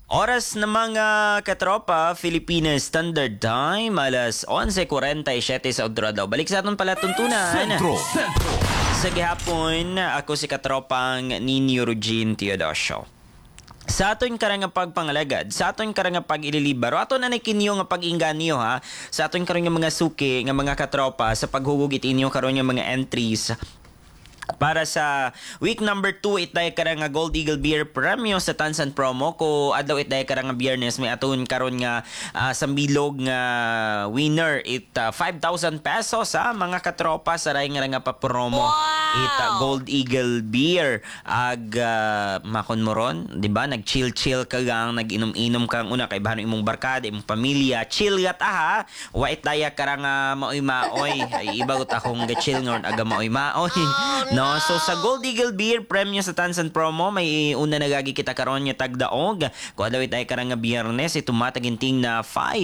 Oras ng mga katropa, Philippines Standard Time, alas 11:47 sa Odro. Balik sa aton pala tuntunan. Sentro. Sa gihapon, ako si katropang Ninyo Eugene Teodosio. Sa aton karang pagpangalagad, sa aton karang pag-ililibaro, aton na kinyo nga pag-inganyo ha, sa aton karang mga suki nga mga katropa sa paghugog itinyo karon nga mga entries para sa week number 2 itday karang nga Gold Eagle Beer Premio sa Tansan promo ko adlaw itday karang nga Biyernes may aton karon nga sambilog nga winner 5,000 pesos sa mga katropa sa ray nga pa-promo. Ita Gold Eagle Beer ag makon mo ron, di ba? Nag-chill ka gang, nag-inom-inom kang una kay bahano imong barkada, imong pamilya, chill gat aha. Wa itaya karang maoy-maoy. Ay ibagot akong ga-chill ngon aga maoy-maoy. No, so sa Gold Eagle Beer Premio sa Tansan promo may una nagagi kita karon nga tagdaog. Ko daw itay karang nga Biyernes tumataginting na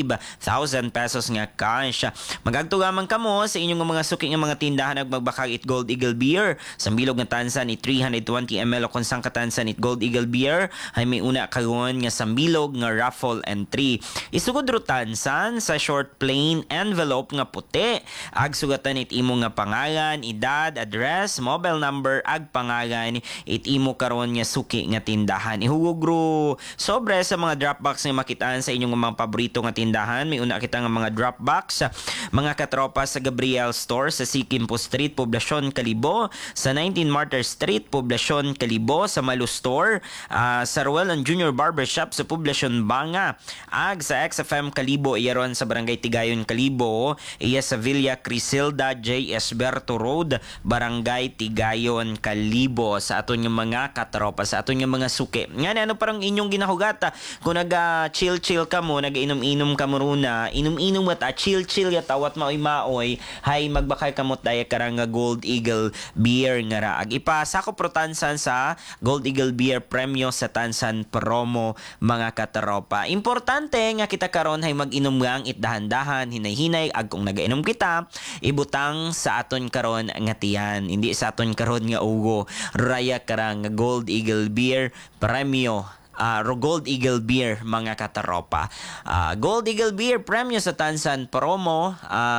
5,000 pesos nga cash. Magagtugaman kamo sa inyong mga suki nga mga tindahan ag magbakag it Gold Eagle Beer. Sa bilog nga tansan it 320 ml o kung sang katansan it Gold Eagle Beer ay may una karon nga sambilog nga raffle entry. Isugod ro tansan sa short plain envelope nga puti. Ag sugatan it imo nga pangalan, edad, address, mobile number ag pangalan it imo karon nga suki nga tindahan. Ihugog ro sobre sa mga Dropbox nga makitaan sa inyong mga paborito nga tindahan. May una kita nga mga Dropbox mga katropa sa Gabriel Store sa Sikimpo Street, Poblacion, Calibo, sa 19 Martyr Street, Poblacion, Calibo, sa Malu Store, sa Ruel and Junior Barbershop sa Poblacion, Banga, ag sa XFM Calibo, iyaron sa Barangay Tigayon, Calibo, iya sa Villa Crisilda, J. Esberto Road, Barangay Tigayon, Calibo, sa aton yung mga katropa, sa aton yung mga suki. Nga ano parang inyong ginahugata, kung nag-chill ka mo, nag-inom-inom ka mo runa, inom-inom at chill at tawat maoy-maoy, hay magbakay kamot daya karang Gold Eagle Beer nga raag. Ipasa ko pro tansan sa Gold Eagle Beer Premio sa Tansan promo mga katropa. Importante nga kita karon hay mag-inom gang itdahan-dahan, hinay-hinay ag kung nagainom kita, ibutang sa aton karon nga tiyan. Hindi sa aton karon nga ugo. Raya karang Gold Eagle Beer Premio. Gold Eagle Beer mga katropa. Gold Eagle Beer Premio sa Tansan promo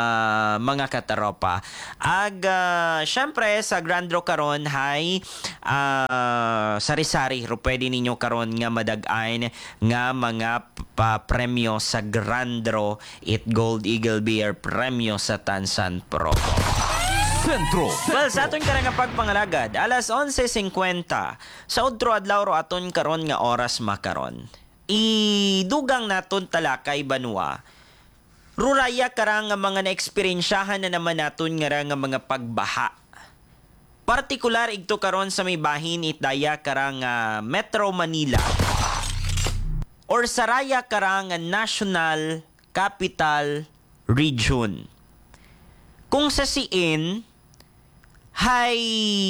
mga katropa. Ag syempre sa Grand Draw karon hay sari-sari ro pwede ninyo karon nga madag-ain nga mga premyo sa Grand Draw it Gold Eagle Beer Premio sa Tansan promo. Sentro. Well, sa aton karang pagpangalagad, alas 11:50 sa udro adlaw ro aton karon nga oras makaron. Idugang naton talakay banwa. Ruraya karang nga mga naeksperiensyahan na naman naton nga mga pagbaha. Partikular igto karon sa may bahin itdaya karang Metro Manila or saraya karang National Capital Region. Kung sa siin hay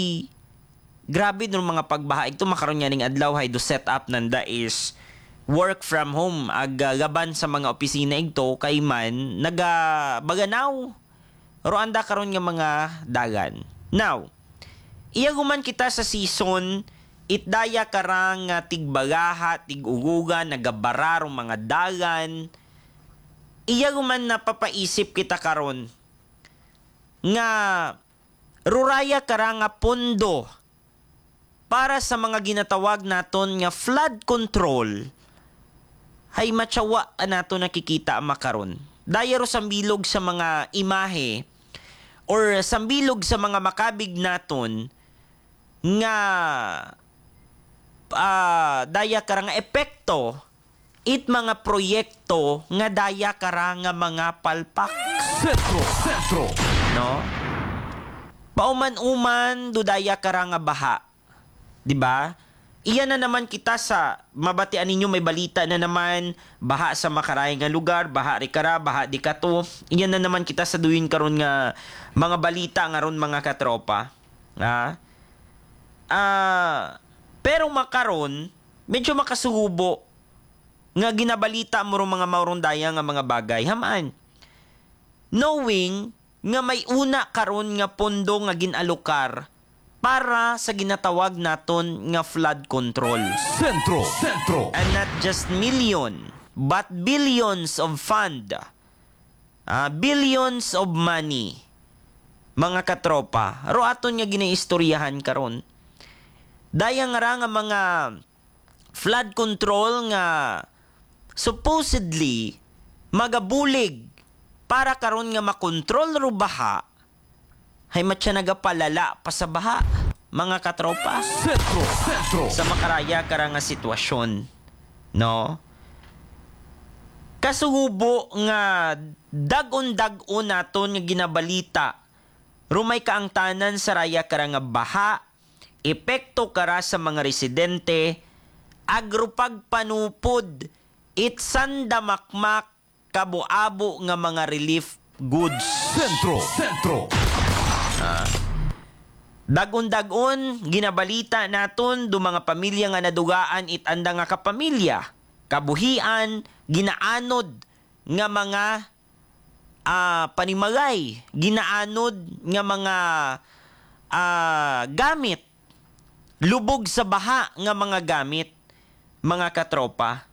grabe no mga pagbaha ito makaron ning adlaw hay do set up nanda is work from home ag gaban sa mga opisina igto kay man baganaw ro anda karon nga mga dagan. Now iya guman kita sa season itdaya karang tigbagaha tigugugan nagabararong mga dagan iya guman napapaisip kita karon nga ruraya karang pondo para sa mga ginatawag naton nga flood control hay matyawa nato nakikita makaron. Daya ro sambilog sa mga imahe or sambilog sa mga makabig naton nga daya karang epekto it mga proyekto nga daya karang mga palpak. Sentro. No? Pauman-uman dudaya karang baha. 'Di ba? Iyan na naman kita sa mabatian ninyo may balita na naman baha sa makaray nga lugar, baha ri kara, baha di kato. Iyan na naman kita sa duyin karon nga mga balita nga ron mga katropa. Pero makaron medyo makasuhubo nga ginabalita mo ron mga maurong daya nga mga bagay hamaan. Knowing nga may una karon nga pondo nga ginalokar para sa ginatawag naton nga flood control. Sentro. Sentro. And not just million, but billions of fund. Billions of money. Mga katropa, ro aton nga ginaistoryahan karon. Dayang nga mga flood control nga supposedly magabulig para karon nga makontrol ro baha, hay matya nagapalala pa sa baha, mga katropa. Sentro. Sentro. Sa makaraya kara nga sitwasyon, no? Kasuhubo nga dagon-dagon naton nga ginabalita, rumay kaangtanan sa raya kara nga baha, epekto kara sa mga residente, agropagpanupod, itsandamakmak, kabuabo nga mga relief goods. Sentro. Sentro. Dagon-dagon, ginabalita naton do mga pamilya nga nadugaan itanda nga kapamilya, kabuhian, ginaanod nga mga panimagay, ginaanod nga mga gamit, lubog sa baha nga mga gamit, mga katropa.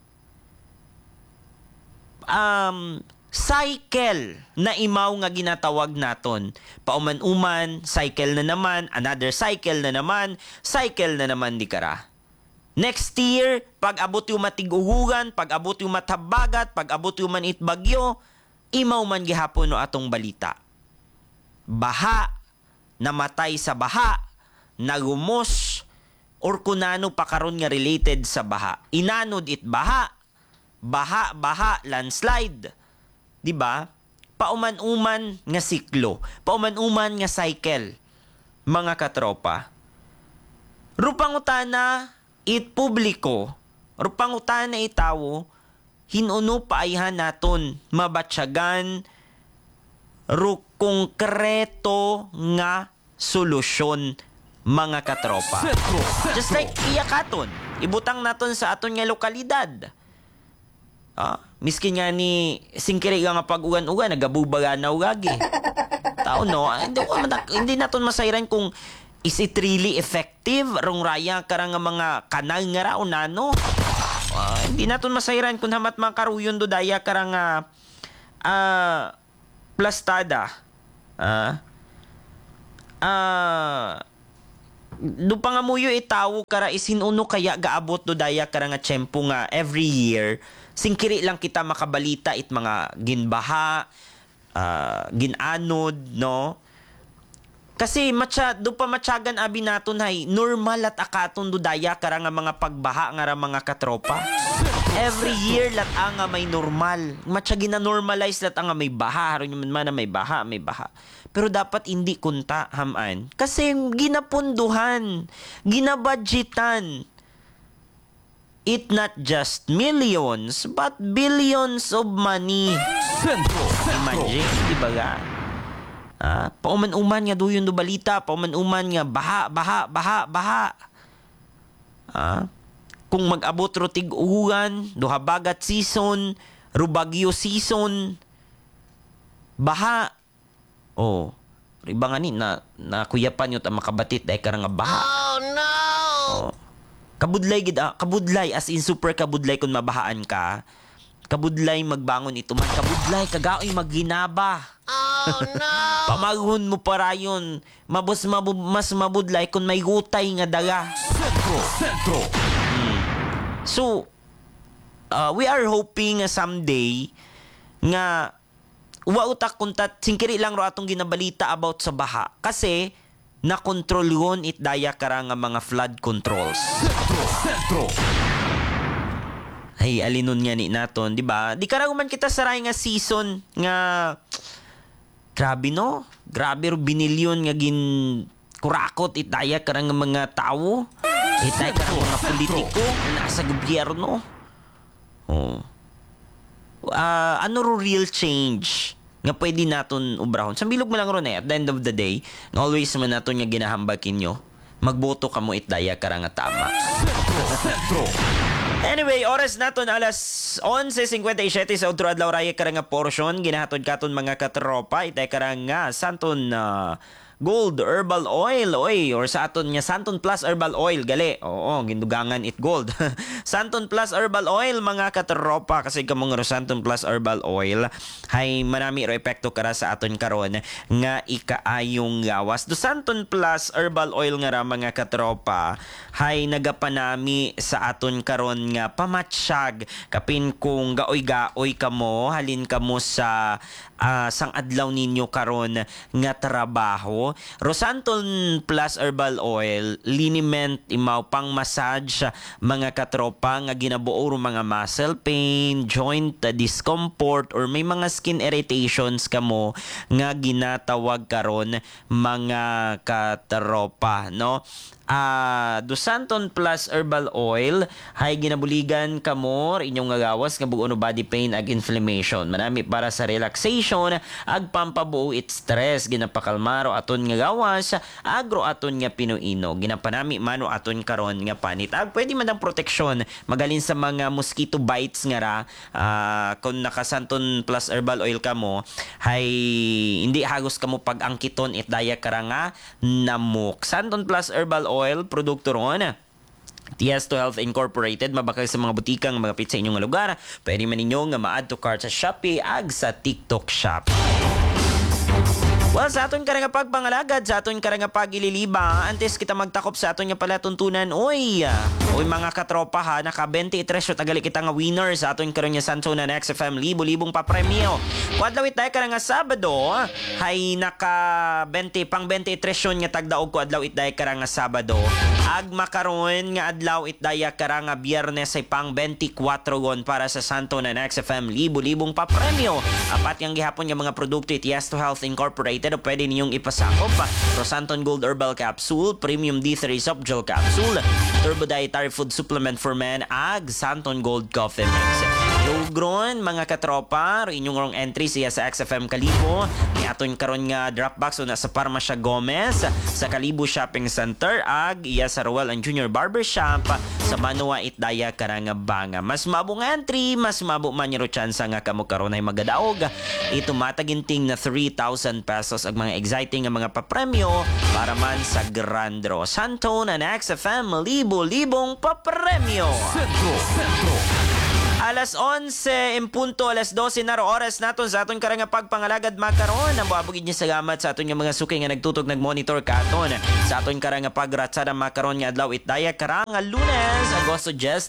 Cycle na imaw nga ginatawag naton. Pauman-uman, cycle na naman, another cycle na naman di kara. Next year, pag abot yung matiguhugan, pag abot yung matabagat, pag abot yung manit bagyo, imaw man gihapon no atong balita. Baha, namatay sa baha, nagumos, or kunano pa karon nga related sa baha. Inanod it baha, landslide. Diba? Pauman-uman nga siklo. Pauman-uman nga cycle. Mga katropa. Rupangutana it publiko. Rupangutana itawo. Hinuno paayhan naton. Mabatsyagan. Konkreto nga solusyon. Mga katropa. Sentro. Sentro. Just like iyakaton. Ibutang naton sa aton nga lokalidad. Miskin nga ni singkiri nga pag-ugan-ugan, nagabubaga na ugagi. Tao no, hindi naton masayran kung is it really effective rong raya karang nga mga kanal nga ra o nano. Hindi naton masayran kung hamat makaruyon do daya karang plastada. Do pangamuyo itawo kara isinuno kaya gaabot do daya karang nga tiyempo nga every year singkiri lang kita makabalita it mga ginbaha, ginanod, no? Kasi do pa matyagan abi naton hay normal at akaton do daya kara nga mga pagbaha nga ra mga katropa. Every year lat nga may normal. Matya gina-normalize lat nga may baha, haron man na may baha. Pero dapat hindi kunta haman. Kasi ginapunduhan, ginabudgetan. It not just millions, but billions of money. Sentro. Imagine, di ba ga? Pauman-uman nga duyon do balita, pauman-uman nga baha. Kung mag-abot ro tig-uwan, do habagat season, rubagyo season, baha. Iba nga ni na kuyapan yun ang makabatit dahil karang nga baha. Oh no! Kabudlay as in super kabudlay kung mabahaan ka. Kabudlay magbangon ito man. Kabudlay kagaoy magginaba. Oh no! Pamaghon mo para yun. Mas mabudlay kung may gutay nga daga. Sentro. So, we are hoping someday nga utak kuntat singkiri lang ro atong ginabalita about sa baha. Kasi na-control yun it daya kara nga mga flood controls. Sentro. Ay, alinon nga ni naton, di ba? Di karaguman kita saray nga season nga grabe no? Grabe ro binilyon nga gin kurakot it daya kara nga mga tao. It daya kara mga politiko na nasa gobyerno. Ano ro real change nga pwede naton ubrahon. Sambilog mo lang ron at the end of the day, always man naton nga ginahambag kinyo, magboto kamo itdaya kara nga tama. Sentro. Anyway, oras naton alas 11:57 sa outro adlaw raya kara nga portion ginahatod katon mga katropa itay kara nga santon Gold Herbal Oil, or sa aton nga Santon Plus Herbal Oil, gali. Oo, gindugangan it gold. Santon Plus Herbal Oil, mga katropa, kasi kamong Santon Plus Herbal Oil, hay manami ro epekto kara sa aton karon nga ikaayong gawas. Do Santon Plus Herbal Oil nga ra, mga katropa, hay nagapanami sa aton karon nga pamatsyag kapin kung gaoy-gaoy kamo, halin kamo sa sang adlaw ninyo karon nga trabaho. Rosanton Plus Herbal Oil, liniment imaw pang massage, mga katropa, nga ginabuo ro mga muscle pain, joint discomfort, or may mga skin irritations kamo nga ginatawag karon, mga katropa, no? Dosanton Plus Herbal Oil hay ginabuligan kamo inyong gawas nga buo no body pain ag inflammation. Manami para sa relaxation ag pampabuo it stress, ginapakalmaro aton nga gawas agro aton nga pinuino. Ginapanami mano aton karon nga panit ag pwede man ang proteksyon magalin sa mga mosquito bites nga ra. Kung nakasanton Plus Herbal Oil kamo hay hindi hagos kamo pag angkiton it daya kara nga namok. Santon Plus Herbal Oil, produkto ron Tiesto Health Incorporated, mabakal sa mga butikang mga pizza inyong lugar. Pwede man ninyo nga ma-add to cart sa Shopee ag sa TikTok Shop. Well, sa aton karang pagpangalagad, sa aton karang pagililiba, antes kita magtakop sa aton nga pala tuntunan, oy mga katropa ha, naka 23 so tagali kita nga winner sa aton karon nga Santonan XFM libo-libong pa premyo. Kuadlawit tayo karang nga Sabado, hay naka 20 pang 23 yon nga tagdaog ko adlaw it day karang nga Sabado. Ag makaron nga adlaw it day karang nga Biyernes ay pang 24 gon para sa Santonan XFM libo-libong pa premyo. Apat yang gihapon nga mga produkto it Tiesto Health Incorporated o pwede ninyong ipasakop Rosanton Gold Herbal Capsule, Premium D3 Soft Gel Capsule, Turbo Dietary Food Supplement for Men, ag Santon Gold Coffee Mix. Lugron, mga katropa, inyong rong entry siya sa XFM Kalibo. May aton karon nga Dropbox o nasa Parmasya Gomez sa Kalibo Shopping Center, ag iya sa Royal and Junior Barbershop sa Manua Itdaya Karangabanga. Mas mabong entry, mas mabo man nyo tsansa nga kamo karon ay magadaog. Ito mataginting na 3,000 pesos ang mga exciting nga mga papremyo para man sa Grand Draw. Santon and XFM libo-libong papremyo. Sentro. Alas 11 in punto, alas 12 na oras naton sa aton karang pagpangalagad makaron. Ang buhabog niya salamat sa aton nga mga suki nga nagtutog nagmonitor katon sa aton karang pagratsada makaron nga adlaw itdaya karang Lunes, Agosto 10,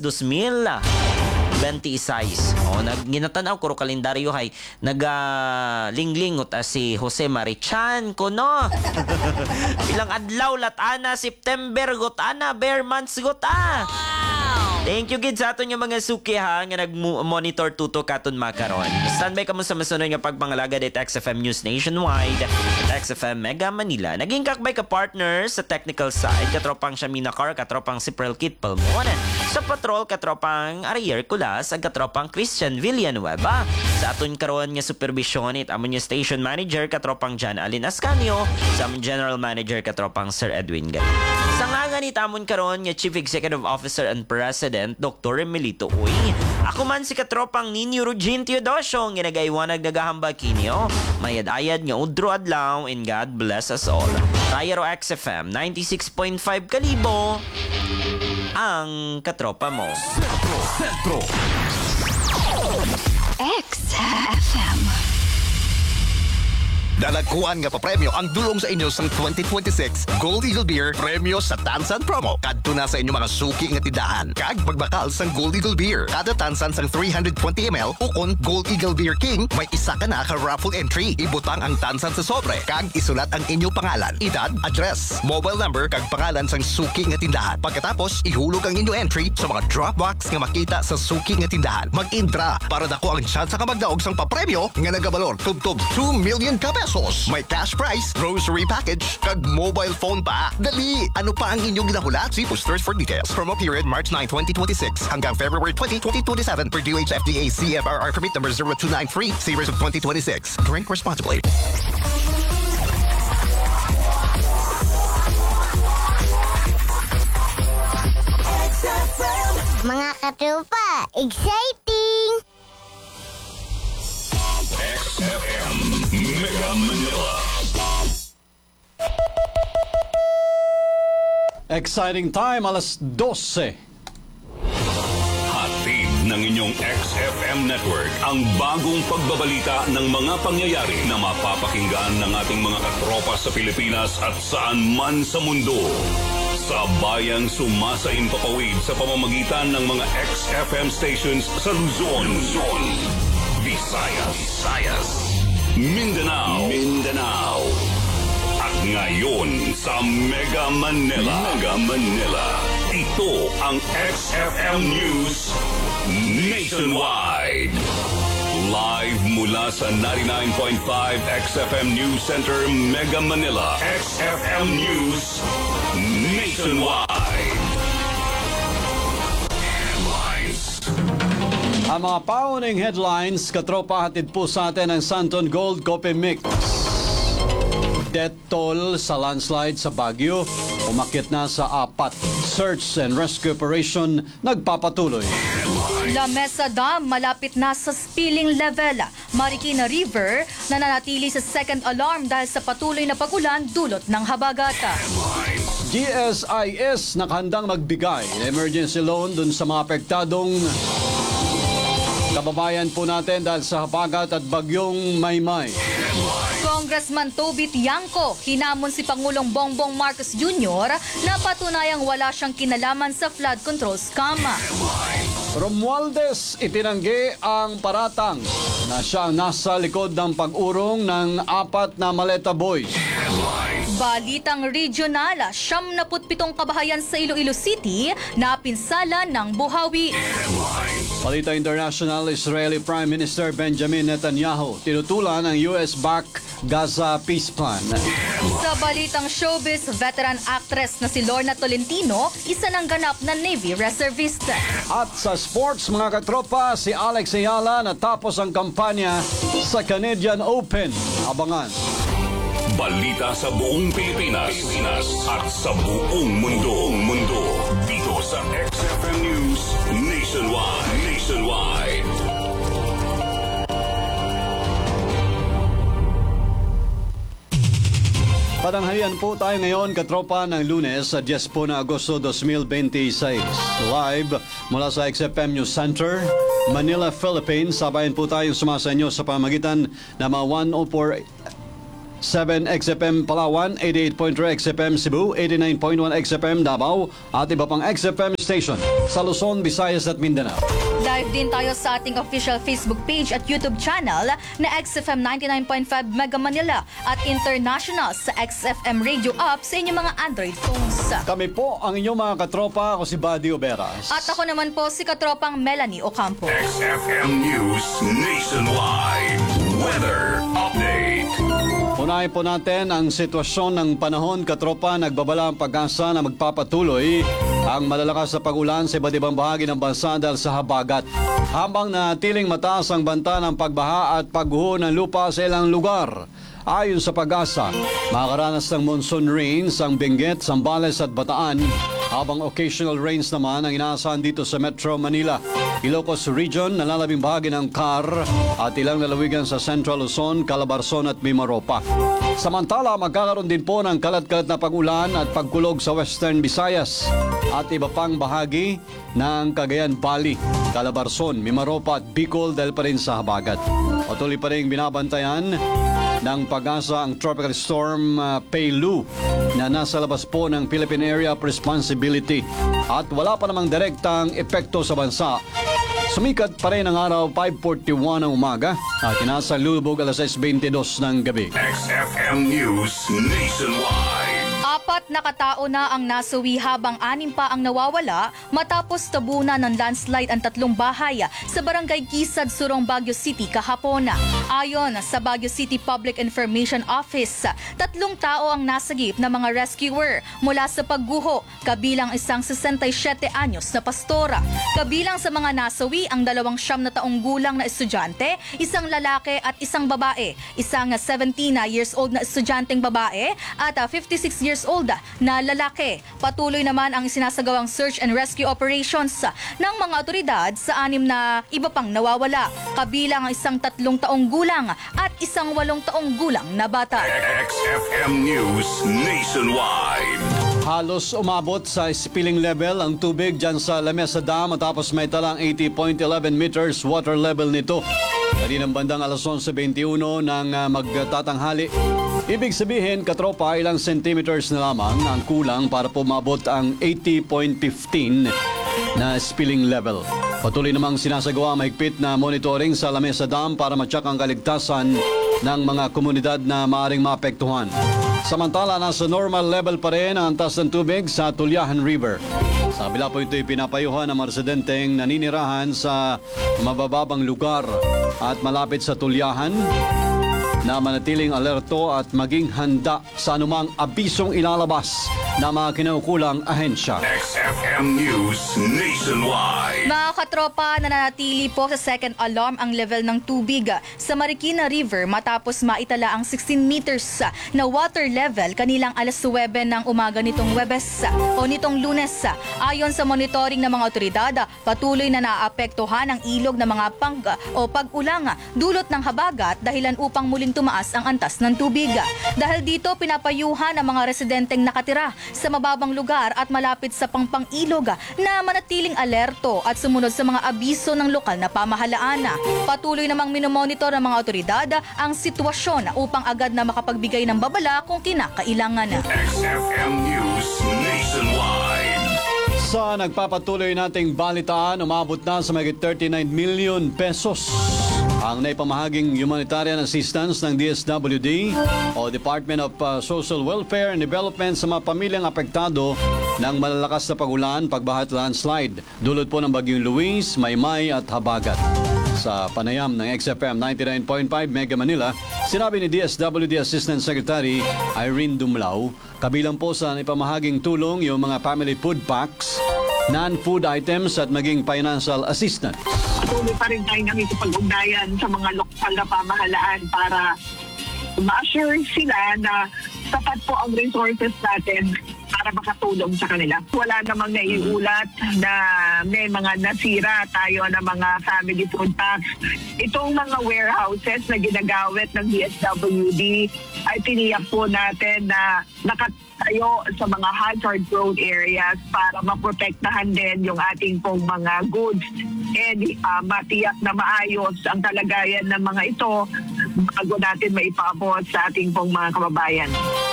2026. Ginatanaw ko kalendaryo hay nagalinglingot si Jose Marichan kuno. Ilang adlaw latana September gotana, bare months gota. Thank you gid sa aton nga mga suki ha nga nag-monitor tuto katon makaron. Standby kamo sa masunod nga pagpangalagad at XFM News Nationwide at XFM Mega Manila. Naging kakbay ka partner sa technical side, katropang Shamina Car, katropang si Pearl Kit Palmon. Sa patrol, katropang Ariel Culas, at katropang Christian Villanueva. Sa aton karon nga supervision it amon nga station manager, katropang John Alin Ascanio. Sa amon general manager, katropang Sir Edwin Gal. Sa nga ni tamon karon nga Chief Executive Officer and President Dr. Emilito Uy. Ako man si katropang Nino Eugene Teodosio, ginagaywanag nagahambal kinyo. Mayad-ayad nga udro adlaw and God bless us all. Tayaro XFM 96.5 Kalibo, ang katropa mo. Sentro. XFM. Dalakuan nga papremyo ang dulong sa inyo sang 2026 Gold Eagle Beer Premyo sa Tansan Promo. Kadto na sa inyo mga suki nga tindahan. Kag magbakal sang Gold Eagle Beer. Kada tansan sang 320 ml ukon Gold Eagle Beer King, may isa ka na ka raffle entry. Ibutang ang tansan sa sobre. Kag isulat ang inyong pangalan, edad, address, mobile number kag pangalan sang suki nga tindahan. Pagkatapos, ihulog ang inyong entry sa mga Dropbox nga makita sa suki nga tindahan. Mag-intra para dako ang chance ka magdaog sang papremyo nga nagabalor tubtob 2 million ka pesos. May cash prize, grocery package, kag mobile phone pa. Dali! Ano pa ang inyong ginahulat? See posters for details. Promo period March 9, 2026 hanggang February 20, 2027 per DOH-FDA CFRR permit number 0293 series of 2026. Drink responsibly. Mga katropa, exciting! XFM Mega Manila. Exciting time, alas 12. Hatid ng inyong XFM Network ang bagong pagbabalita ng mga pangyayari na mapapakinggan ng ating mga katropa sa Pilipinas at saan man sa mundo. Sa bayang sumasaimpapawid sa pamamagitan ng mga XFM stations sa Luzon, Visayas, Mindanao, at ngayon sa Mega Manila. Ito ang XFM News Nationwide. Live mula sa 99.5 XFM News Center, Mega Manila. XFM News Nationwide. Headlines. Ang mga pauning headlines, katropa, hatid po sa atin ang Santon Gold Coffee Mix. Death toll sa landslide sa Baguio, umakyat na sa 4. Search and rescue operation nagpapatuloy. La Mesa Dam malapit na sa spilling level. Marikina River nananatili sa second alarm dahil sa patuloy na pag-ulan dulot ng habagata. GSIS nakahandang magbigay ng emergency loan dun sa mga apektadong kababayan po natin dahil sa habagat at bagyong Maymay. Congressman Toby Tiangco, hinamon si Pangulong Bongbong Marcos Jr. na patunayang wala siyang kinalaman sa flood control scam. Romualdez itinanggi ang paratang na siya ang nasa likod ng pag-urong ng 4 na Maleta Boys. Balitang regional, 77 kabahayan sa Iloilo City na pinsala ng buhawi. Balita international, Israeli Prime Minister Benjamin Netanyahu tinutulan ang US-backed Gaza Peace Plan. Sa balitang showbiz, veteran actress na si Lorna Tolentino, isa ng ganap na Navy reservist. At sa sports, mga katropa, si Alex Ayala natapos ang kampanya sa Canadian Open. Abangan. Balita sa buong Pilipinas at sa buong mundo. Dito sa XFM News Nationwide. Patanghalian po tayo ngayon, katropa, ng Lunes sa 10 po na Agosto 2026. Live mula sa XFM News Center, Manila, Philippines. Sabayan po tayong sumasa inyo sa pamagitan ng mga 104.7 XFM Palawan, 88.3 XFM Cebu, 89.1 XFM Davao, at iba pang XFM station sa Luzon, Visayas at Mindanao. Live din tayo sa ating official Facebook page at YouTube channel na XFM 99.5 Mega Manila at international sa XFM Radio app sa inyong mga Android phones. Kami po ang inyong mga katropa, ako si Buddy Oberas. At ako naman po si katropang Melanie Ocampo. XFM News Nationwide. Weather Update. Unahin po natin ang sitwasyon ng panahon, katropa. Nagbabala ang pag-asa na magpapatuloy ang malalakas na pag-ulan sa iba't ibang bahagi ng bansa dahil sa habagat. Habang natiling mataas ang banta ng pagbaha at pagguho ng lupa sa ilang lugar. Ayon sa pag-asa, makakaranas ng monsoon rains ang Benguet, Zambales at Bataan, habang occasional rains naman ang inaasahan dito sa Metro Manila, Ilocos Region, nalalabing bahagi ng CAR at ilang lalawigan sa Central Luzon, Calabarzon at Mimaropa. Samantala, magkakaroon din po ng kalat-kalat na pag-ulan at pagkulog sa Western Visayas at iba pang bahagi ng Cagayan Valley, Calabarzon, Mimaropa at Bicol dahil pa rin sa habagat. Patuloy pa rin binabantayan ng pag-asa ang tropical storm Peilu na nasa labas po ng Philippine Area of Responsibility at wala pa namang direktang epekto sa bansa. Sumikat pa rin ang araw 5:41 ng umaga at inasang lulubog alas 6:22 ng gabi. XFM News Nationwide. 4 na katao na ang nasawi habang 6 pa ang nawawala matapos tabunan ng landslide ang 3 bahay sa barangay Kisad, Surong, Baguio City kahapon. Ayon sa Baguio City Public Information Office, 3 tao ang nasagip na mga rescuer mula sa pagguho, kabilang isang 67 anyos na pastora. Kabilang sa mga nasawi ang 29 na taong gulang na estudyante, isang lalaki at isang babae, isang 17 years old na estudyanteng babae at 56 years old na lalaki. Patuloy naman ang sinasagawang search and rescue operations ng mga otoridad sa 6 na iba pang nawawala, kabilang ang isang 3 taong gulang at isang 8 taong gulang na bata. XFM News Nationwide. Halos umabot sa spilling level ang tubig dyan sa Lamesa Dam matapos may talang 80.11 meters water level nito. Kaninang bandang alas 11:21 ng magtatanghali. Ibig sabihin, katropa, ilang centimeters na lamang ang kulang para pumabot ang 80.15 na spilling level. Patuloy namang sinasagawa mahigpit na monitoring sa Lamesa Dam para matyak ang kaligtasan ng mga komunidad na maaaring maapektuhan. Samantala, nasa normal level pa rin ang antas ng tubig sa Tulyahan River. Sa kabila po ito'y pinapayuhan ng mga residenteng naninirahan sa mabababang lugar at malapit sa Tulyahan na manatiling alerto at maging handa sa anumang abisong ilalabas ng mga kinaukulang ahensya. XFM News Nationwide. Mga katropa, nananatili po sa second alarm ang level ng tubig sa Marikina River matapos maitala ang 16 meters na water level kanilang alas 9 ng umaga nitong Webes o nitong Lunes. Ayon sa monitoring ng mga otoridad, patuloy na naapektuhan ang ilog ng mga pag-ulang dulot ng habagat dahilan upang muling tumaas ang antas ng tubig. Dahil dito, pinapayuhan ang mga residenteng nakatira sa mababang lugar at malapit sa pangpang-ilog na manatiling alerto at sumunod sa mga abiso ng lokal na pamahalaan. Patuloy namang minomonitor ng mga otoridad ang sitwasyon upang agad na makapagbigay ng babala kung kinakailangan. XFM News Nationwide. Sa nagpapatuloy nating balitaan, umabot na sa mahigit 39 million pesos ang naipamahaging humanitarian assistance ng DSWD o Department of Social Welfare and Development sa mga pamilyang apektado ng malalakas na pagulan, pagbaha at landslide. Dulot po ng bagyong Luis, Maymay at Habagat. Sa panayam ng XFM 99.5 Mega Manila, sinabi ni DSWD Assistant Secretary Irene Dumlao, kabilang po sa naipamahaging tulong yung mga family food packs, non-food items at maging financial assistance. Patuloy pa rin tayo nakikipag-ugnayan sa mga lokal na pamahalaan para ma-assure sila na sapat po ang resources natin para makatulong sa kanila. Wala namang naiulat na may mga nasira tayo ng mga family food packs. Itong mga warehouses na ginagawit ng DSWD ay tiniyak po natin na nakatayo sa mga hazard road areas para maprotektahan din yung ating pong mga goods and matiyak na maayos ang kalagayan ng mga ito bago natin maipaabot sa ating pong mga kababayan.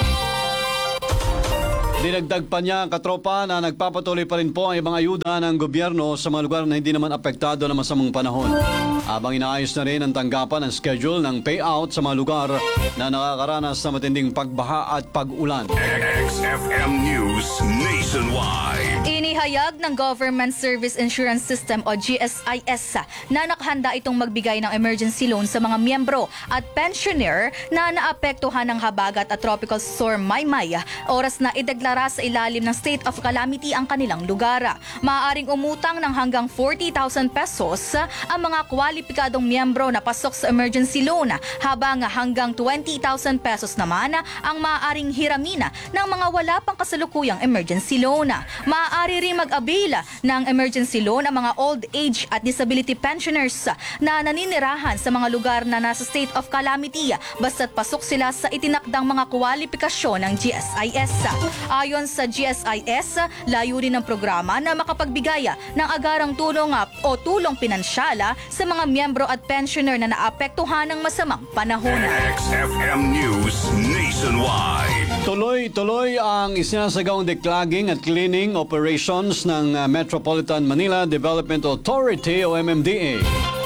Dinagdag pa niya, katropa, na nagpapatuloy pa rin po ang ibang ayuda ng gobyerno sa mga lugar na hindi naman apektado ng masamang panahon. Habang inaayos na rin ang tanggapan ng schedule ng payout sa mga lugar na nakakaranas sa matinding pagbaha at pag-ulan. XFM News Nationwide. Inihayag ng Government Service Insurance System o GSIS na nakahanda itong magbigay ng emergency loan sa mga miyembro at pensioner na naapektuhan ng habagat at tropical storm Maymay oras na ideklara sa ilalim ng state of calamity ang kanilang lugar. Maaaring umutang ng hanggang 40,000 pesos ang mga kwalipikadong miyembro na pasok sa emergency loan habang hanggang 20,000 pesos naman ang maaaring hiramin ng mga wala pang kasalukuyang emergency loan. Maaari rin mag-avail ng emergency loan ang mga old age at disability pensioners na naninirahan sa mga lugar na nasa state of calamity basta't pasok sila sa itinakdang mga kwalifikasyon ng GSIS. Ayon sa GSIS, layunin ng programa na makapagbigay ng agarang tulong o tulong pinansyala sa mga miyembro at pensioner na naapektuhan ng masamang panahon. XFM News Nationwide. Tuloy-tuloy ang isinasagawang declogging at cleaning operations ng Metropolitan Manila Development Authority o MMDA.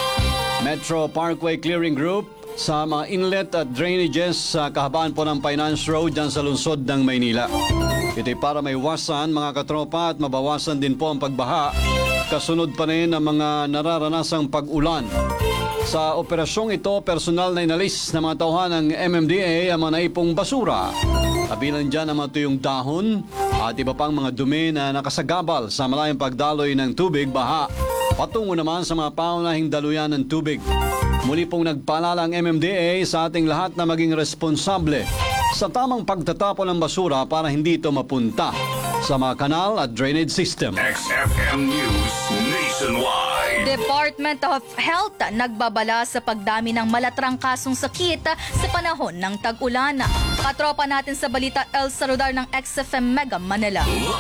Metro Parkway Clearing Group sa mga inlet at drainages sa kahabaan po ng Finance Road dyan sa lungsod ng Maynila. Ito'y para maiwasan mga katropa at mabawasan din po ang pagbaha, kasunod pa rin ang mga nararanasang pag-ulan. Sa operasyong ito, personal na inalis ng mga tauhan ng MMDA ang mga naipong basura. Kabilang dyan ang mga tuyong dahon at iba pang mga dumi na nakasagabal sa malayang pagdaloy ng tubig baha. Patungo naman sa mga paunahing daluyan ng tubig. Muli pong nagpaalala ang MMDA sa ating lahat na maging responsable sa tamang pagtatapon ng basura para hindi ito mapunta sa mga kanal at drainage system. XFM News Nationwide. Department of Health nagbabala sa pagdami ng malatrang kasong sakit sa panahon ng tag-ulan. Katropa natin sa balita El Saludar ng XFM Mega Manila.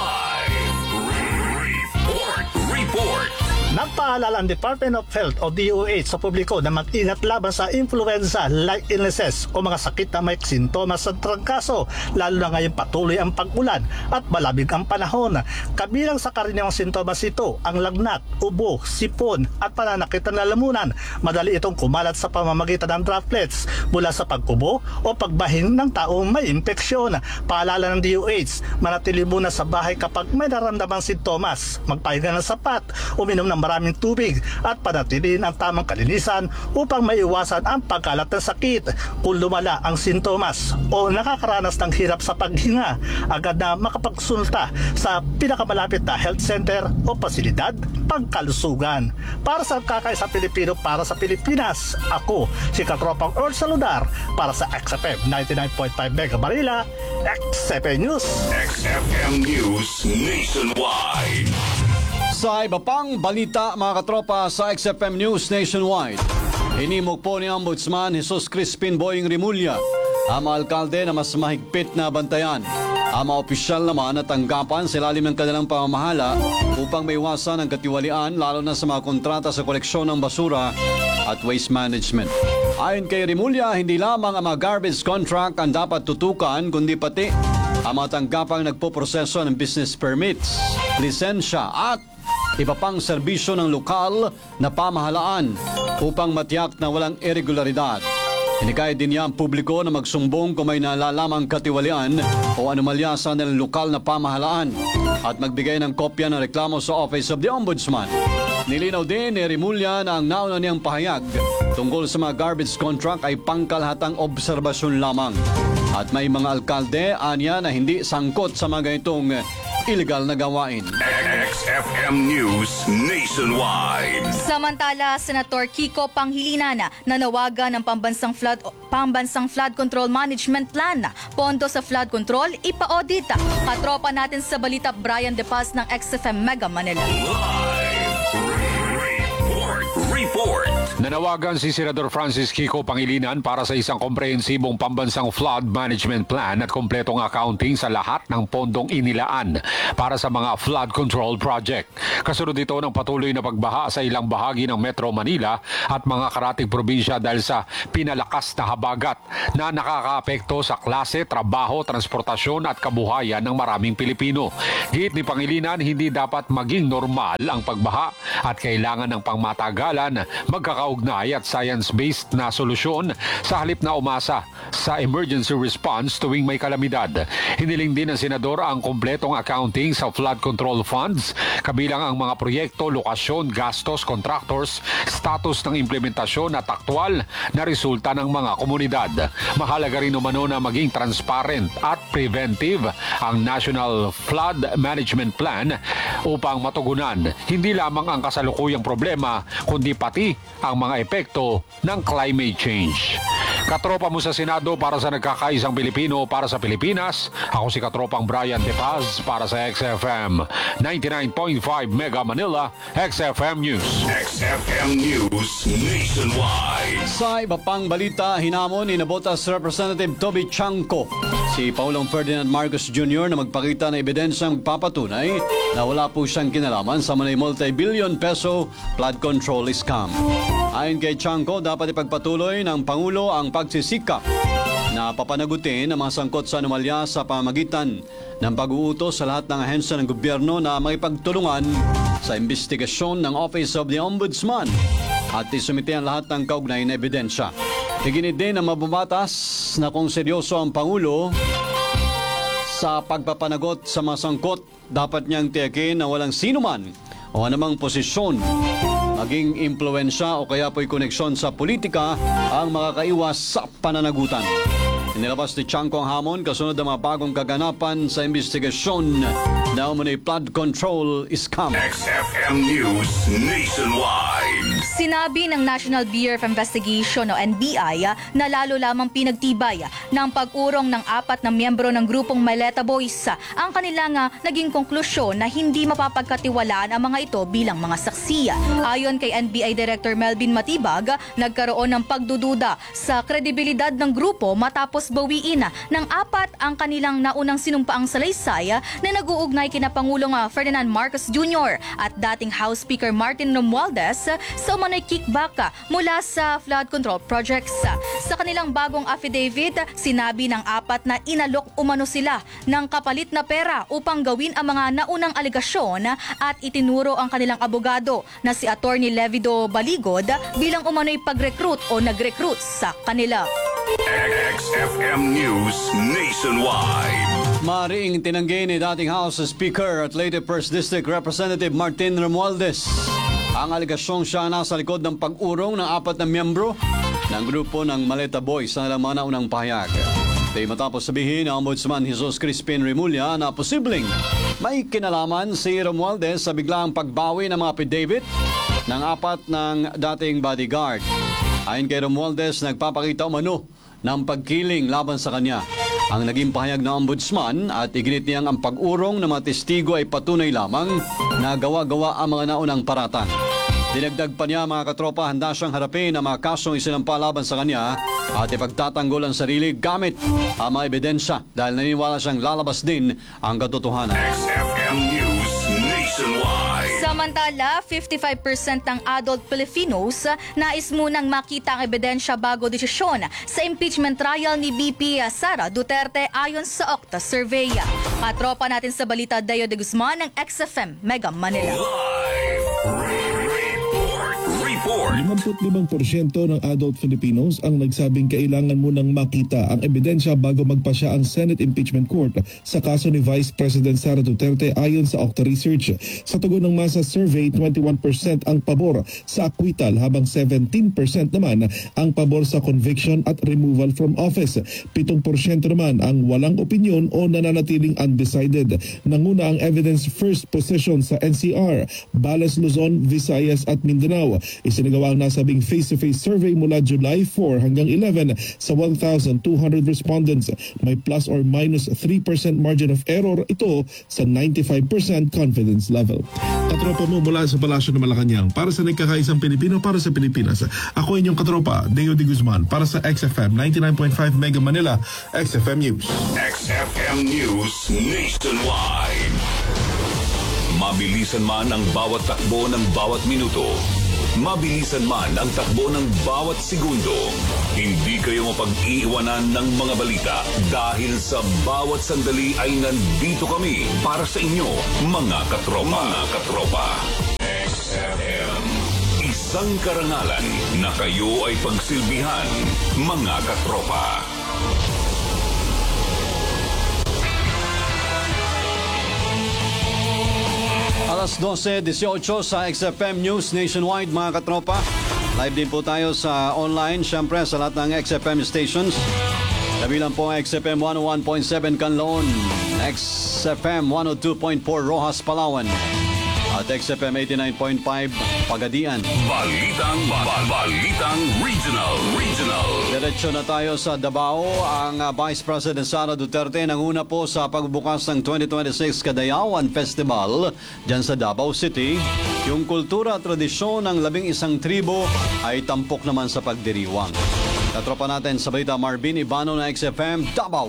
Report. Nagpaalala ang Department of Health o DOH sa publiko na mag-ingat laban sa influenza-like illnesses o mga sakit na may sintomas sa trangkaso, lalo na ngayon patuloy ang pag-ulan at malamig ang panahon. Kabilang sa karaniwang sintomas ito ang lagnat, ubo, sipon at pananakit ng lalamunan. Madali itong kumalat sa pamamagitan ng droplets mula sa pagkubo o pagbahing ng taong may impeksyon. Paalala ng DOH, manatili muna sa bahay kapag may naramdamang sintomas, magpahinga ng sapat, uminom ng maraming tubig at panatilihin ang tamang kalinisan upang maiwasan ang pagkalat ng sakit. Kung lumala ang sintomas o nakakaranas ng hirap sa paghinga, agad na makapagsulta sa pinakamalapit na health center o pasilidad pangkalusugan. Para sa Kakaisang Pilipino, para sa Pilipinas, ako si Katropang Earl Saludar para sa XFM 99.5 Mega Manila, XFM News. XFM News Nationwide. Sa iba pang balita, mga katropa, sa XFM News Nationwide, hinimok po ni Ombudsman Jesus Crispin Boying Rimulya ang mga alkalde na mas mahigpit na bantayan ang mga opisyal naman at tanggapan sa ilalim ng kanilang pamamahala upang maiwasan ang katiwalian lalo na sa mga kontrata sa koleksyon ng basura at waste management. Ayon kay Rimulya, hindi lamang ang mga garbage contract ang dapat tutukan kundi pati ang mga tanggapang nagpoproseso ng business permits, lisensya at iba pang serbisyo ng lokal na pamahalaan upang matiyak na walang irregularidad. Hinikayat din niya ang publiko na magsumbong kung may nalalamang katiwalian o anomalya sa nilang lokal na pamahalaan at magbigay ng kopya ng reklamo sa Office of the Ombudsman. Nilinaw din ni Rimulya na ang nauna niyang pahayag tungkol sa mga garbage contract ay pangkalahatang obserbasyon lamang. At may mga alkalde anya na hindi sangkot sa mga ganitong illegal na gawain. XFM News Nationwide. Samantala, Senator Kiko Pangilinan nanawagan ng pambansang flood control management plan. Pondo sa flood control, ipa-audit. Katropa natin sa balita, Brian De Paz ng XFM Mega Manila. Report. Nanawagan si Senador Francis Kiko Pangilinan para sa isang komprehensibong pambansang flood management plan at kompletong accounting sa lahat ng pondong inilaan para sa mga flood control project. Kasunod ito ng patuloy na pagbaha sa ilang bahagi ng Metro Manila at mga karatig probinsya dahil sa pinalakas na habagat na nakakaapekto sa klase, trabaho, transportasyon at kabuhayan ng maraming Pilipino. Giit ni Pangilinan, hindi dapat maging normal ang pagbaha at kailangan ng pangmatagalan, magkakaugnay at science-based na solusyon sa halip na umasa sa emergency response tuwing may kalamidad. Hiniling din ng Senador ang kompletong accounting sa flood control funds, kabilang ang mga proyekto, lokasyon, gastos, contractors, status ng implementasyon at aktwal na resulta ng mga komunidad. Mahalaga rin umano na maging transparent at preventive ang National Flood Management Plan upang matugunan hindi lamang ang kasalukuyang problema kundi pati ang mga epekto ng climate change. Katropa mo sa Senado para sa nagkakaisang Pilipino para sa Pilipinas. Ako si Katropang Brian De Paz para sa XFM 99.5 Mega Manila, XFM News. XFM News Nationwide. Sa iba pang balita, hinamon ni Nabotas Representative Toby Chanco si Paulong Ferdinand Marcos Jr. na magpakita ng ebidensyang magpapatunay na wala po siyang kinalaman sa manay multi-billion peso flood control scam. Ayon kay Chanco, dapat ipagpatuloy ng Pangulo ang pagsisikap na papanagutin ang mga sangkot sa anomalya sa pamagitan ng pag-uutos sa lahat ng ahensya ng gobyerno na makipagtulungan sa investigasyon ng Office of the Ombudsman at isumite ang lahat ng kaugnay na ebidensya. Iginit din ang mabubatas na kung seryoso ang Pangulo sa pagpapanagot sa mga sangkot, dapat niyang tiyakin na walang sinuman o anumang posisyon, maging impluensya o kaya po'y koneksyon sa politika ang makakaiwas sa pananagutan. Inilabas ni Chanco ang hamon kasunod ang mga bagong kaganapan sa investigasyon na umano'y flood control scam. XFM News Nationwide. Sinabi ng National Bureau of Investigation o NBI na lalo lamang pinagtibay ng pag-urong ng 4 na miyembro ng grupong Maleta Boys ang kanilang naging konklusyon na hindi mapapagkatiwalaan ang mga ito bilang mga saksi. Ayon kay NBI Director Melvin Matibag, nagkaroon ng pagdududa sa kredibilidad ng grupo matapos bawiin ng 4 ang kanilang naunang sinumpaang salaysay na nag-uugnay kina Pangulong Ferdinand Marcos Jr. at dating House Speaker Martin Romualdez sa umano'y kickback mula sa flood control projects. Sa kanilang bagong affidavit, sinabi ng 4 na inalok umano sila ng kapalit na pera upang gawin ang mga naunang aligasyon at itinuro ang kanilang abogado na si Attorney Levido Baligod bilang umano'y pag-recruit o nag-recruit sa kanila. XFM News Nationwide. Maring tinanggi ni dating House Speaker at Leyte First District Representative Martin Romualdez ang aligasyong siya nasa likod ng pag-urong ng 4 na miyembro ng grupo ng Maleta Boys na laman na unang pahayag. Ito'y matapos sabihin ng Ombudsman Jesus Crispin Remulla na posibleng may kinalaman si Romualdez sa biglaang pagbawi ng mga affidavit ng 4 ng dating bodyguard. Ayon kay Romualdez, nagpapakita umano ng pagkiling laban sa kanya. Ang naging pahayag ng Ombudsman at iginit niyang ang pag-urong ng mga testigo ay patunay lamang na gawa-gawa ang mga naunang paratang. Dinagdag pa niya, mga katropa, handa siyang harapin ang mga kasong isinampa laban sa kanya at ipagtatanggol ang sarili gamit ang mga ebidensya dahil naniniwala siyang lalabas din ang katotohanan. XFM News Nationwide. Samantala, 55% ng adult Filipinos nais munang makita ang ebidensya bago desisyon sa impeachment trial ni VP Sara Duterte ayon sa Octa Survey. Katropa natin sa balita, Dayo de Guzman ng XFM Mega Manila. Report. 55% ng adult Filipinos ang nagsabing kailangan munang makita ang ebidensya bago magpasya ang Senate Impeachment Court sa kaso ni Vice President Sara Duterte ayon sa Octa Research. Sa tugon ng masa survey, 21% ang pabor sa acquittal habang 17% naman ang pabor sa conviction at removal from office. 7% naman ang walang opinyon o nananatiling undecided. Nanguna ang evidence first position sa NCR, Bales, Luzon, Visayas at Mindanao. Isinagawa ang nasabing face-to-face survey mula July 4 hanggang 11 sa 1,200 respondents. May plus or minus 3% margin of error ito sa 95% confidence level. Katropa mo mula sa Palasyo ng Malacanang para sa nagkakaisang Pilipino para sa Pilipinas. Ako inyong katropa, Deo de Guzman para sa XFM 99.5 Mega Manila, XFM News. XFM News Nationwide. Mabilisan man ang bawat takbo ng bawat minuto. Mabilisan man ang takbo ng bawat segundo. Hindi kayo mapag-iiwanan ng mga balita dahil sa bawat sandali ay nandito kami para sa inyo, mga katropa. Mga katropa. XFM. Isang karangalan na kayo ay pagsilbihan, mga katropa. Alas 12:18 sa XFM News Nationwide, mga katropa. Live din po tayo sa online, syempre sa lahat ng XFM stations. Kabilang po ang XFM 101.7 Canlaon, XFM 102.4 Rojas, Palawan, at XFM 89.5 Pagadian. Balitang Regional. Diretso na tayo sa Davao. Ang Vice President Sara Duterte nanguna po sa pagbubukas ng 2026 Kadayawan Festival dyan sa Davao City. Yung kultura at tradisyon ng 11 tribo ay tampok naman sa pagdiriwang. Katropa natin sa balita, Marvin Ibano na XFM Davao.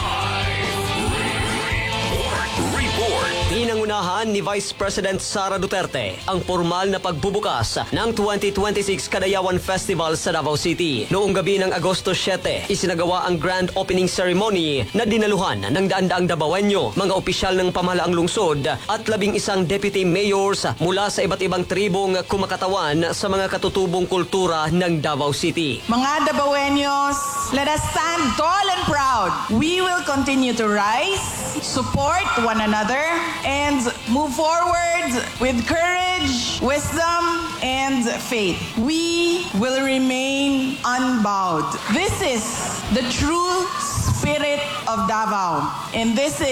Pinangunahan ni Vice President Sara Duterte ang formal na pagbubukas ng 2026 Kadayawan Festival sa Davao City. Noong gabi ng Agosto 7, isinagawa ang grand opening ceremony na dinaluhan ng daan-daang Davaoenyo, mga opisyal ng pamahalaang lungsod at 11 deputy mayors mula sa iba't ibang tribong kumakatawan sa mga katutubong kultura ng Davao City. Mga Davaoenyos, let us stand tall and proud. We will continue to rise, support one another, and move forward with courage, wisdom, and faith. We will remain unbowed. This is the true spirit of Davao, and this is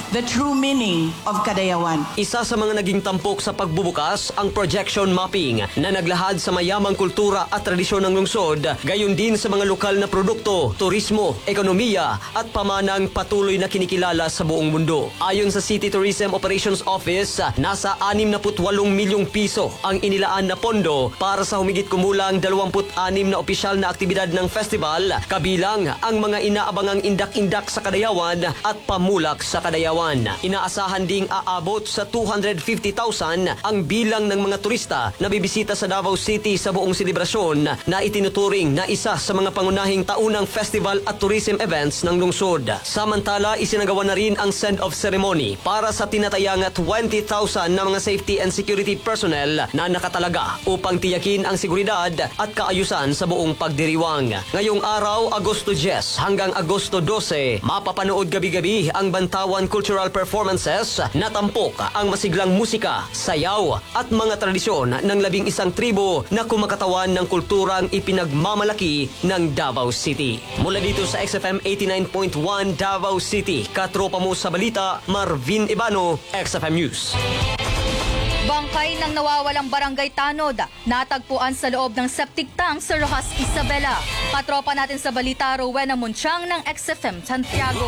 the true meaning of Kadayawan. Isa sa mga naging tampok sa pagbubukas ang projection mapping na naglahad sa mayamang kultura at tradisyon ng lungsod, gayon din sa mga lokal na produkto, turismo, ekonomiya at pamanang patuloy na kinikilala sa buong mundo. Ayon sa City Tourism Operations Office, nasa 68 milyong piso ang inilaan na pondo para sa humigit kumulang 26 na opisyal na aktibidad ng festival, kabilang ang mga inaabangang indak-indak sa Kadayawan at pamulak sa Kadayawan. Inaasahan ding aabot sa 250,000 ang bilang ng mga turista na bibisita sa Davao City sa buong selebrasyon na itinuturing na isa sa mga pangunahing taunang festival at tourism events ng lungsod. Samantala, isinagawa na rin ang send-off ceremony para sa tinatayang 20,000 na mga safety and security personnel na nakatalaga upang tiyakin ang seguridad at kaayusan sa buong pagdiriwang. Ngayong araw, Agosto 10 hanggang Agosto 12, mapapanood gabi-gabi ang Bantawan Cultural Performances na tampok ang masiglang musika, sayaw at mga tradisyon ng 11 tribo na kumakatawan ng kulturang ipinagmamalaki ng Davao City. Mula dito sa XFM 89.1 Davao City, katropa mo sa balita, Marvin Ibano, XFM News. Bangkay ng nawawalang barangay Tanod, natagpuan sa loob ng septic tank sa Rojas, Isabela. Katropa natin sa balita, Rowena Munchang ng XFM Santiago.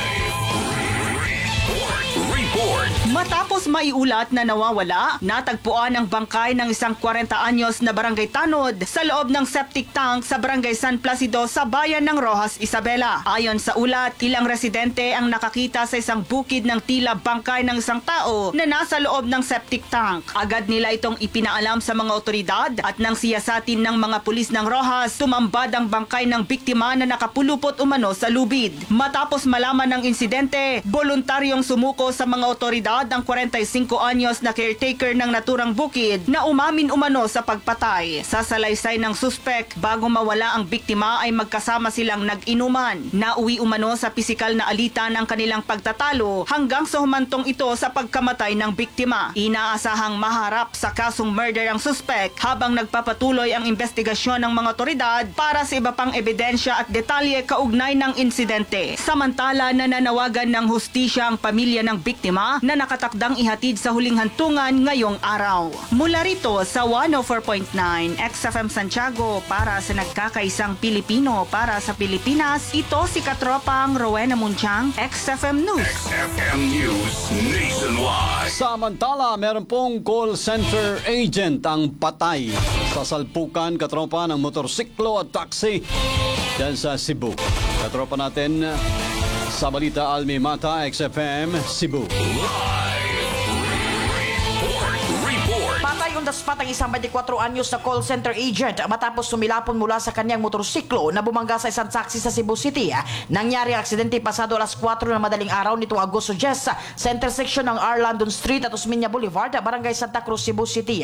Matapos maiulat na nawawala, natagpuan ang bangkay ng isang 40 anyos na barangay Tanod sa loob ng septic tank sa barangay San Placido sa bayan ng Rojas, Isabela. Ayon sa ulat, ilang residente ang nakakita sa isang bukid ng tila bangkay ng isang tao na nasa loob ng septic tank. Agad nila itong ipinaalam sa mga otoridad at nang siyasatin ng mga pulis ng Rojas, tumambad ang bangkay ng biktima na nakapulupot umano sa lubid. Matapos malaman ng insidente, voluntaryong sumuko sa mga otoridad ang 45 anyos na caretaker ng naturang bukid na umamin umano sa pagpatay. Sa salaysay ng suspek, bago mawala ang biktima ay magkasama silang nag-inuman. Nauwi umano sa pisikal na alitan ang kanilang pagtatalo hanggang sa humantong ito sa pagkamatay ng biktima. Inaasahang maharap sa kasong murder ang suspek habang nagpapatuloy ang investigasyon ng mga otoridad para sa iba pang ebidensya at detalye kaugnay ng insidente. Samantala, nananawagan ng hustisya ang pamilya ng biktima na nakatakdang ihatid sa huling hantungan ngayong araw. Mula rito sa 104.9 XFM Santiago para sa nagkakaisang Pilipino para sa Pilipinas, ito si katropang Rowena Munchang, XFM News. XFM News Nationwide. Samantala, meron pong call center agent ang patay sa salpukan katropa ng motorsiklo at taxi dyan sa Cebu. Katropa natin sa balita, Almi Mata, XFM Cebu. Patay on the spot ang isang 24 anyos na call center agent matapos sumilapon mula sa kanyang motorsiklo na bumangga sa isang taxi sa Cebu City. Nangyari ang aksidente pasado alas 4 ng madaling araw nitong Agosto 10 sa intersection ng R. Landon Street at Osmeña Boulevard, Barangay Santa Cruz, Cebu City.